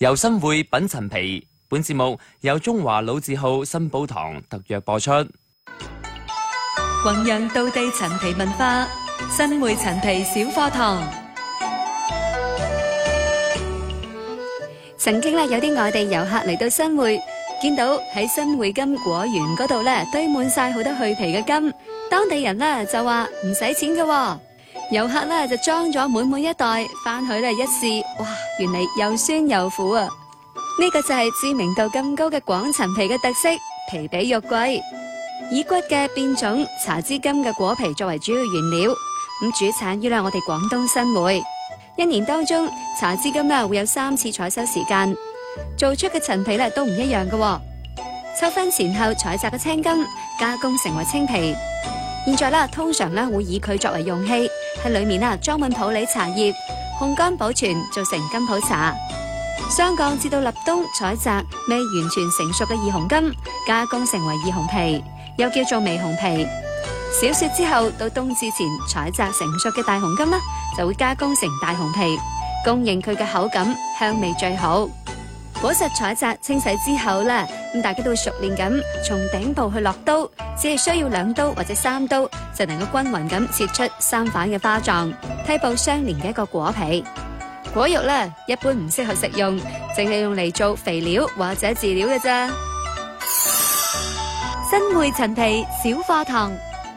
由新會品陳皮。本節目由中華老字號新寶堂特約播出。 弘揚道地陳皮文化，新會陳皮小課堂。 曾經有啲外地遊客嚟到新會，見到喺新會金果園嗰度堆滿晒好多去皮嘅金，當地人就話唔使錢嘅，遊客就裝咗滿滿一袋翻去一試，哇，原嚟又酸又苦啊！呢個就係知名度咁高嘅廣陳皮嘅特色，皮比肉貴，以骨嘅變種茶枝金嘅果皮作為主要原料，咁主產於我哋廣東新會。一年當中，茶枝金會有3次採收時間，做出嘅陳皮都唔一樣嘅。秋分前後採摘嘅青金，加工成為青皮。現在通常會以佢作為容器，喺裏面裝滿普洱茶葉，烘乾保存，做成金普茶。霜降至到立冬採摘未完全成熟嘅二紅金，加工成為二紅皮，又叫做微紅皮。小雪之後到冬至前採摘成熟嘅大紅金就會加工成大紅皮，供應佢嘅口感香味最好。果實採摘清洗之後大家都會熟練咁從頂部去落刀，只係需要2刀或者3刀就能夠均勻咁切出3瓣嘅花狀，梯布相連嘅一個果皮。果肉一般唔適合食用，淨係用嚟做肥料或者飼料嘅啫。新會陳皮小課堂，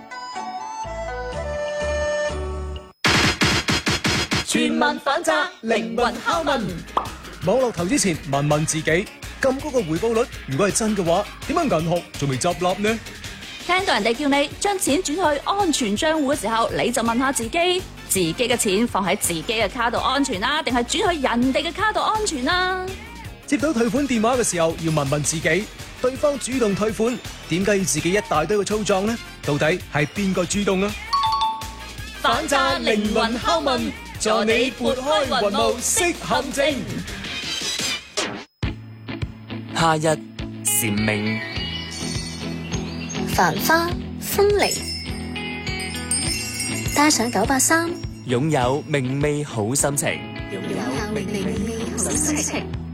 全民反詐，靈魂拷問。 網絡投資前問問自己，咁高個回報率，如果係真嘅話，點解銀行仲未執笠呢？ 聽到人哋叫你將錢轉去安全賬戶嘅時候，你就問下自己，自己嘅錢放喺自己嘅卡度安全啦，定係轉去人哋嘅卡度安全啦？ 接到退款電話嘅時候，要問問自己，對方主動退款，點解要自己一大堆嘅操作呢？到底係邊個主動啊？ 反詐靈魂拷問，助你撥開雲霧識陷阱。 夏日蟬鳴， 繁花風鈴，帶上983， 擁有明媚好心情。 擁有明媚好心情。